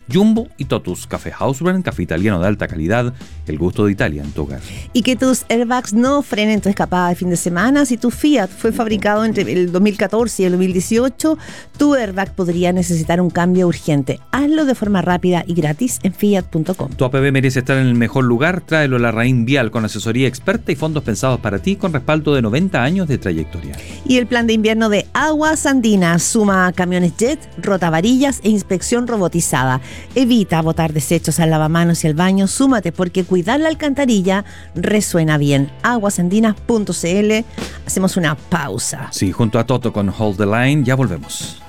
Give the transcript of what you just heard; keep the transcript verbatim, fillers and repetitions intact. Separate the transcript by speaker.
Speaker 1: Jumbo y Totus, café House Brand, café italiano de alta calidad, el gusto de Italia en tu hogar.
Speaker 2: Y que tus airbags no frenen tu escapada de fin de semana. Si tu Fiat fue fabricado entre el dos mil catorce y el dos mil dieciocho, tu airbag podría necesitar un cambio urgente. Hazlo de forma rápida y gratis en fiat punto com.
Speaker 1: Tu A P B merece estar en el mejor lugar. Tráelo a Larraín Vial con asesoría experta y fondos pensados para ti con respaldo de noventa años de trayectoria.
Speaker 2: Y el plan de invierno de Aguas Andinas suma camiones jet, rotavarillas e inspección robotizada. Evita botar desechos al lavamanos y al baño. Súmate porque cuidar la alcantarilla resuena bien. aguas andinas punto c l. Hacemos una pausa.
Speaker 1: Sí, junto a Toto con Hold the Line, ya volvemos.